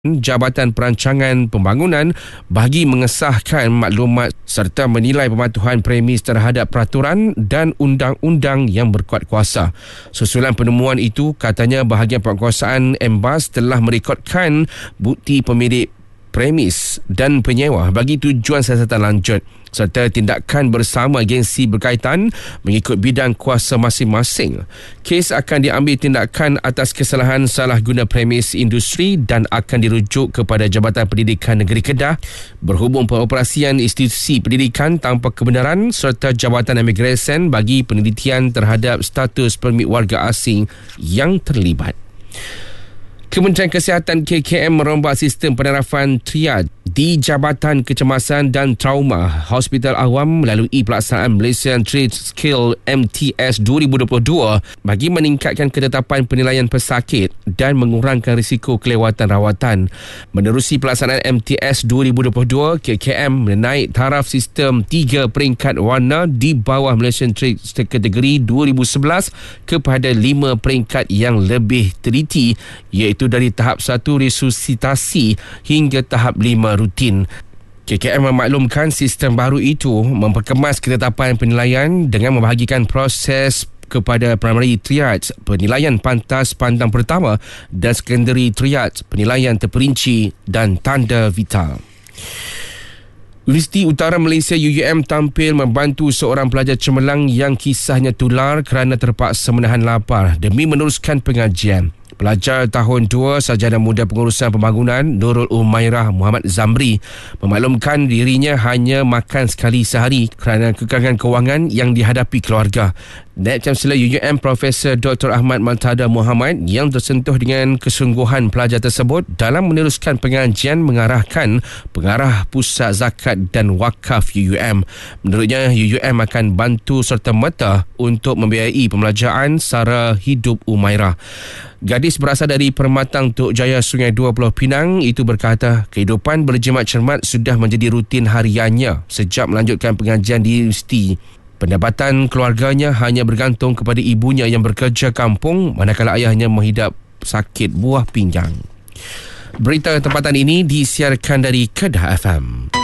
Jabatan Perancangan Pembangunan bagi mengesahkan maklumat serta menilai pematuhan premis terhadap peraturan dan undang-undang yang berkuat kuasa. Susulan penemuan itu, katanya bahagian penguasaan MBAS telah merekodkan bukti pemilik premis dan penyewa bagi tujuan siasatan lanjut serta tindakan bersama agensi berkaitan mengikut bidang kuasa masing-masing. Kes akan diambil tindakan atas kesalahan salah guna premis industri dan akan dirujuk kepada Jabatan Pendidikan Negeri Kedah berhubung pengoperasian institusi pendidikan tanpa kebenaran serta Jabatan Imigresen bagi penelitian terhadap status permit warga asing yang terlibat. Kementerian Kesihatan KKM merombak sistem penerapan triad di Jabatan Kecemasan dan Trauma Hospital Awam melalui pelaksanaan Malaysian Triad Skill MTS 2022 bagi meningkatkan ketetapan penilaian pesakit dan mengurangkan risiko kelewatan rawatan. Menerusi pelaksanaan MTS 2022, KKM menaik taraf sistem 3 peringkat warna di bawah Malaysian Triad kategori 2011 kepada 5 peringkat yang lebih teliti, iaitu dari tahap 1 resusitasi hingga tahap 5 rutin. KKM memaklumkan sistem baru itu memperkemas ketetapan penilaian dengan membahagikan proses kepada primary triage, penilaian pantas pandang pertama, dan secondary triage, penilaian terperinci dan tanda vital. Universiti Utara Malaysia UUM tampil membantu seorang pelajar cemerlang yang kisahnya tular kerana terpaksa menahan lapar demi meneruskan pengajian. Pelajar tahun 2 Sarjana Muda Pengurusan Pembangunan Nurul Umairah Muhammad Zamri memaklumkan dirinya hanya makan sekali sehari kerana kekangan kewangan yang dihadapi keluarga. Naib Chancellor UUM Profesor Dr. Ahmad Maltada Muhammad yang tersentuh dengan kesungguhan pelajar tersebut dalam meneruskan pengajian mengarahkan pengarah Pusat Zakat dan Wakaf UUM. Menurutnya, UUM akan bantu serta-merta untuk membiayai pembelajaran sara hidup Umairah. Gadis berasal dari Permatang Tok Jaya Sungai Dua Pulau Pinang itu berkata kehidupan berjimat cermat sudah menjadi rutin hariannya sejak melanjutkan pengajian di universiti. Pendapatan keluarganya hanya bergantung kepada ibunya yang bekerja kampung manakala ayahnya menghidap sakit buah pinggang. Berita tempatan ini disiarkan dari Kedah FM.